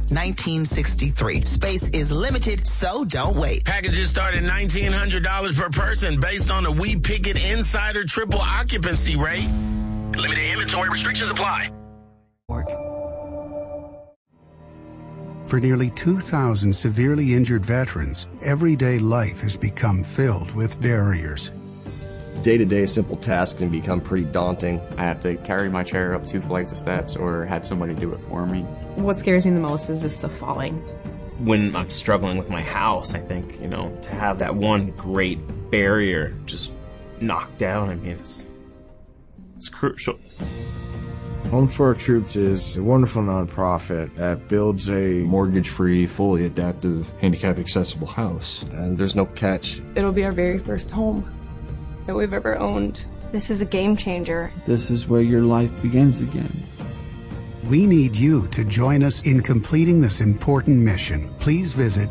1963. Space is limited, so don't wait. Packages start at $1,900 per person based on the We Pick It Insider triple occupancy rate. Limited inventory restrictions apply. For nearly 2,000 severely injured veterans, everyday life has become filled with barriers. Day-to-day simple tasks can become pretty daunting. I have to carry my chair up 2 flights of steps or have somebody do it for me. What scares me the most is just the falling. When I'm struggling with my house, I think, to have that one great barrier just knocked down, it's crucial. Homes for Our Troops is a wonderful nonprofit that builds a mortgage-free, fully adaptive, handicap-accessible house. And there's no catch. It'll be our very first home that we've ever owned. This is a game changer. This is where your life begins again. We need you to join us in completing this important mission. Please visit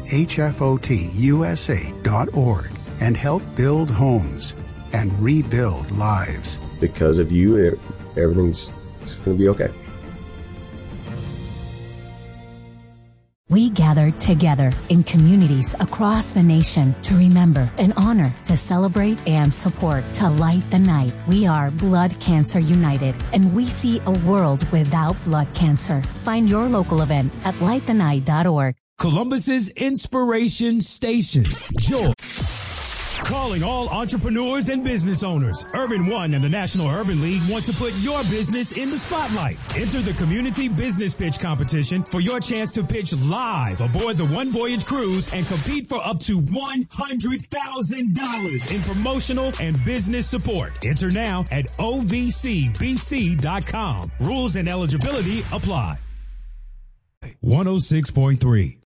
hfotusa.org and help build homes and rebuild lives. Because of you, everything's going to be okay. We gather together in communities across the nation to remember and honor, to celebrate and support, to light the night. We are Blood Cancer United, and we see a world without blood cancer. Find your local event at lightthenight.org. Columbus's Inspiration Station. Joy. Calling all entrepreneurs and business owners. Urban One and the National Urban League want to put your business in the spotlight. Enter the Community Business Pitch Competition for your chance to pitch live aboard the One Voyage Cruise and compete for up to $100,000 in promotional and business support. Enter now at ovcbc.com. Rules and eligibility apply. 106.3